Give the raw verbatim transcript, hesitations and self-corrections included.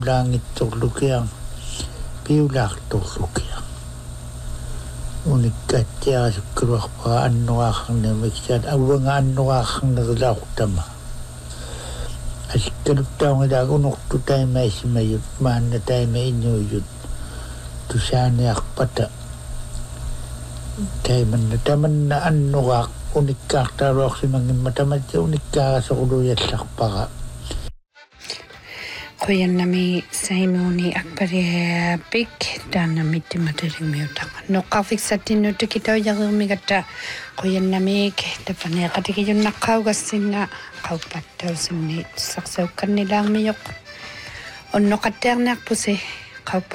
langit torlukiang piulak torlukiang unikatya sukruakpa annuakang na miksad awang annuakang naglauktama asikkalut taong ilagunoktu tayo may simayut maan na tayo may inyuyut tusaniak pata tayo man na taman na annuak unikak tarok si mangin matamat sa unikak sa kuluyat sakpaka. Kuyan nami saimuni akbari big dan nami timadaring miutang. No kafik satin no kita yang migata kuyan nami ke depannya ketika yun nakau gasina kau patau sini saksau kan nilang miyok. On no katernak puse kau